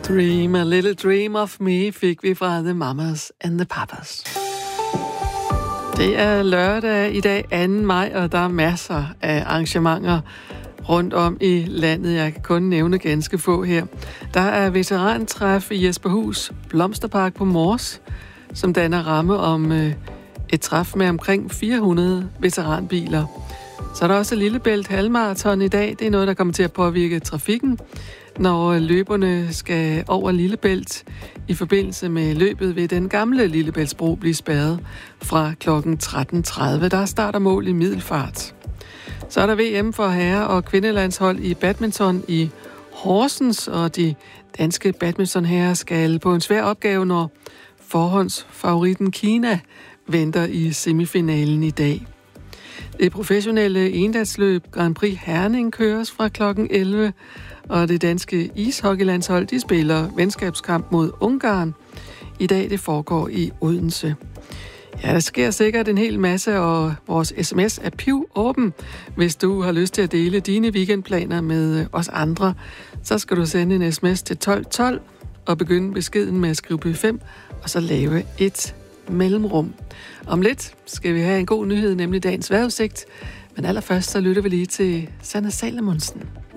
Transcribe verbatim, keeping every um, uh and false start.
Dream, a little dream of me, fik vi fra The Mamas and the Papas. Det er lørdag i dag, anden maj, og der er masser af arrangementer rundt om i landet. Jeg kan kun nævne ganske få her. Der er veterantræf i Jesperhus, Blomsterpark på Mors, som danner ramme om øh, et træf med omkring fire hundrede veteranbiler. Så er der også Lillebælt halvmarathon i dag. Det er noget, der kommer til at påvirke trafikken, når løberne skal over Lillebælt i forbindelse med løbet ved den gamle Lillebæltsbro blive spærret fra klokken tretten tredive. Der er start og mål i middelfart. Så er der V M for herre- og kvindelandshold i badminton i Horsens, og de danske badmintonherrer skal på en svær opgave, når forhåndsfavoritten Kina venter i semifinalen i dag. Det professionelle endagsløb Grand Prix Herning køres fra klokken elleve, og det danske ishockeylandshold, de spiller venskabskamp mod Ungarn. I dag det foregår i Odense. Ja, der sker sikkert en hel masse, og vores sms er pivåben. Hvis du har lyst til at dele dine weekendplaner med os andre, så skal du sende en sms til tolv tolv og begynde beskeden med at skrive P fem, og så lave et mellemrum. Om lidt skal vi have en god nyhed, nemlig dagens vejrudsigt. Men allerførst så lytter vi lige til Sanne Salomonsen.